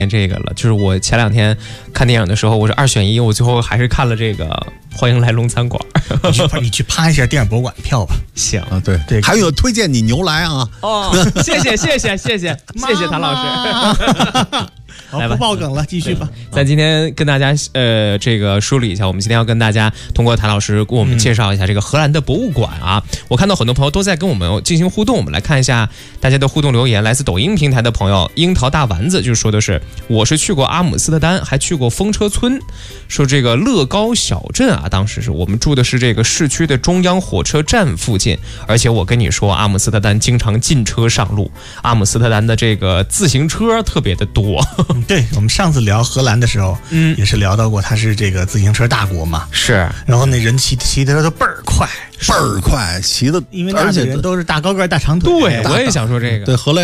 这个了，就是我前2天看电影的时候，我是2选1，我最后还是看了这个《欢迎来龙餐馆》。 你去趴一下电影博物馆票吧。 行啊，对，还有推荐你牛来啊。 哦，谢谢谭老师。 好，不爆梗了，继续吧。 咱今天跟大家这个梳理一下，我们今天要跟大家通过谭老师给我们介绍一下这个荷兰的博物馆啊。我看到很多朋友都在跟我们进行互动，我们来看一下大家的互动留言。来自抖音平台的朋友樱桃大丸子就说的是，我是去过阿姆斯特丹，还去过风车村，说这个乐高小镇啊，当时是我们住的是这个市区的中央火车站附近，而且我跟你说，阿姆斯特丹经常禁车上路，阿姆斯特丹的这个自行车特别的多。 对，我们上次聊荷兰的时候，也是聊到过，它是这个自行车大国嘛， 是。 然后那人骑的都倍儿快， 骑的， 因为那里人都是大高个大长腿。 对，我也想说这个。 对，荷兰